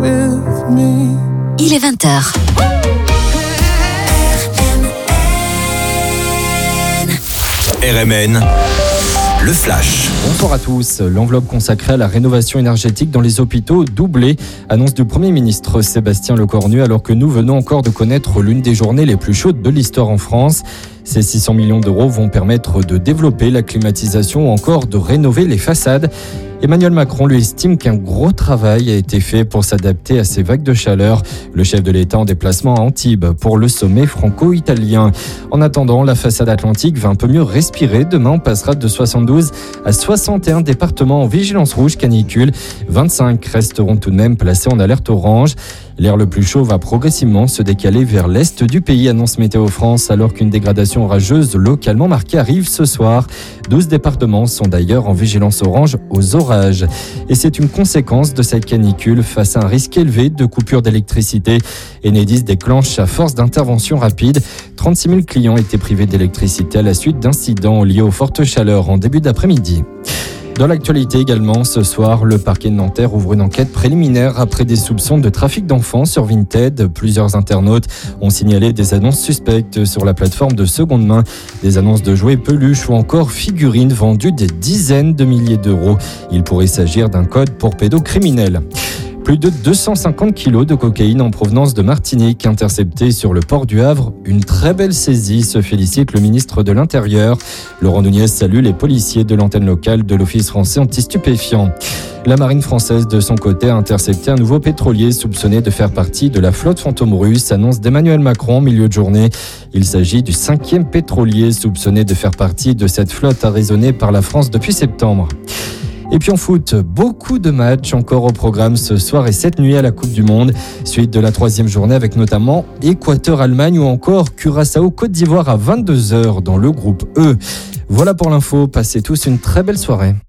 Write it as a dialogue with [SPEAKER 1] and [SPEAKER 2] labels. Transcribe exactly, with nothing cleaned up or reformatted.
[SPEAKER 1] with me.
[SPEAKER 2] Il est vingt heures.
[SPEAKER 3] R M N, le flash.
[SPEAKER 4] Bonsoir à tous. L'enveloppe consacrée à la rénovation énergétique dans les hôpitaux doublée, annonce du Premier ministre Sébastien Lecornu, alors que nous venons encore de connaître l'une des journées les plus chaudes de l'histoire en France. Ces six cents millions d'euros vont permettre de développer la climatisation ou encore de rénover les façades. Emmanuel Macron lui estime qu'un gros travail a été fait pour s'adapter à ces vagues de chaleur. Le chef de l'État en déplacement à Antibes pour le sommet franco-italien. En attendant, la façade atlantique va un peu mieux respirer. Demain, on passera de soixante-douze à soixante et un départements en vigilance rouge canicule. vingt-cinq resteront tout de même placés en alerte orange. L'air le plus chaud va progressivement se décaler vers l'est du pays, annonce Météo France, alors qu'une dégradation orageuse localement marquée arrive ce soir. douze départements sont d'ailleurs en vigilance orange aux orages. Et c'est une conséquence de cette canicule face à un risque élevé de coupure d'électricité. Enedis déclenche à force d'intervention rapide. trente-six mille clients étaient privés d'électricité à la suite d'incidents liés aux fortes chaleurs en début d'après-midi. Dans l'actualité également, ce soir, le parquet de Nanterre ouvre une enquête préliminaire après des soupçons de trafic d'enfants sur Vinted. Plusieurs internautes ont signalé des annonces suspectes sur la plateforme de seconde main. Des annonces de jouets, peluches ou encore figurines vendues des dizaines de milliers d'euros. Il pourrait s'agir d'un code pour pédocriminels. Plus de deux cent cinquante kilos de cocaïne en provenance de Martinique interceptés sur le port du Havre. Une très belle saisie, se félicite le ministre de l'Intérieur. Laurent Nunez salue les policiers de l'antenne locale de l'Office français anti-stupéfiants. La marine française, de son côté, a intercepté un nouveau pétrolier soupçonné de faire partie de la flotte fantôme russe, annonce d'Emmanuel Macron en milieu de journée. Il s'agit du cinquième pétrolier soupçonné de faire partie de cette flotte arraisonnée par la France depuis septembre. Et puis en foot, beaucoup de matchs encore au programme ce soir et cette nuit à la Coupe du Monde. Suite de la troisième journée avec notamment Équateur-Allemagne ou encore Curaçao-Côte d'Ivoire à vingt-deux heures dans le groupe E. Voilà pour l'info, passez tous une très belle soirée.